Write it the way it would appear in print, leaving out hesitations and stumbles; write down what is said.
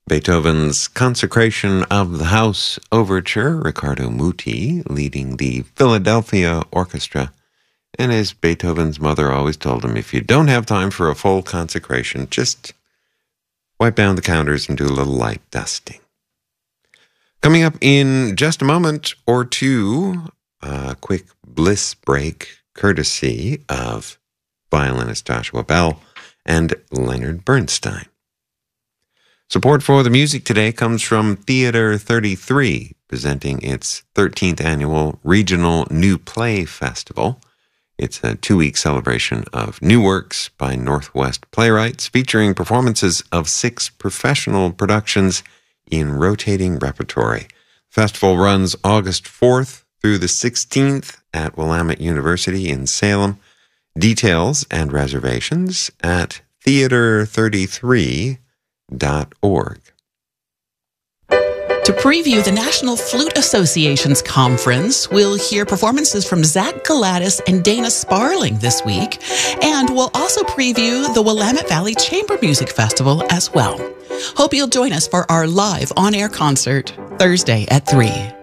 Beethoven's Consecration of the House Overture, Riccardo Muti leading the Philadelphia Orchestra. And as Beethoven's mother always told him, if you don't have time for a full consecration, just wipe down the counters and do a little light dusting. Coming up in just a moment or two, a quick bliss break courtesy of violinist Joshua Bell and Leonard Bernstein. Support for the music today comes from Theatre 33, presenting its 13th annual Regional New Play Festival. It's a 2-week celebration of new works by Northwest playwrights, featuring performances of 6 professional productions in rotating repertory. The festival runs August 4th through the 16th at Willamette University in Salem. Details and reservations at theater33.org. To preview the National Flute Association's conference, we'll hear performances from Zach Galatis and Dana Sparling this week, and we'll also preview the Willamette Valley Chamber Music Festival as well. Hope you'll join us for our live on-air concert Thursday at 3.